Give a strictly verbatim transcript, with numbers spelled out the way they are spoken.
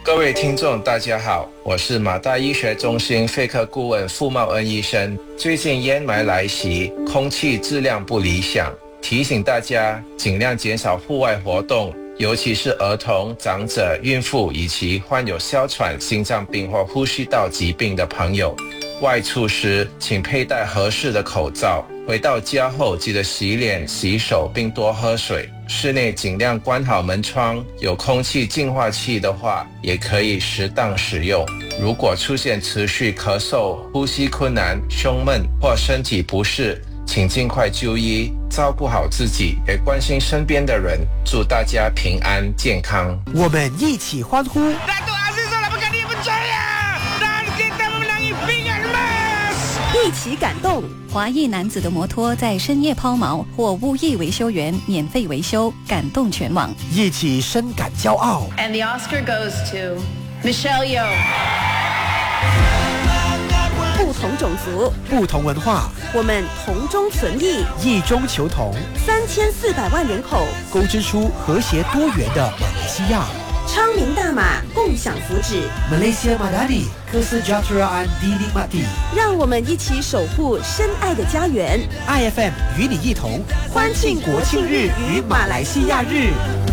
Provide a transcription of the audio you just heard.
各位听众大家好，我是马大医学中心肺科顾问傅茂恩医生。最近烟霾来袭，空气质量不理想，提醒大家尽量减少户外活动，尤其是儿童、长者、孕妇以及患有哮喘、心脏病或呼吸道疾病的朋友。外出时请佩戴合适的口罩，回到家后记得洗脸、洗手并多喝水。室内尽量关好门窗，有空气净化器的话也可以适当使用。如果出现持续咳嗽、呼吸困难、胸闷或身体不适，请尽快就医，照顾好自己，也关心身边的人。祝大家平安健康。 我们一起欢呼。 一起感动！华裔男子的摩托在深夜抛锚，或无意维修员免费维修，感动全网。 一起深感骄傲。 And the Oscar goes to Michelle Yeoh。 不同种族， 不同文化， 我们同中存异， 异中求同。 三千四百万人口， 勾织出和谐多元的马来西亚。 昌明大马，共享福祉。 Malaysia Madani Kesejahteraan Dinikmati。 让我们一起守护深爱的家园。 I F M 与你一同欢庆国庆日与马来西亚日。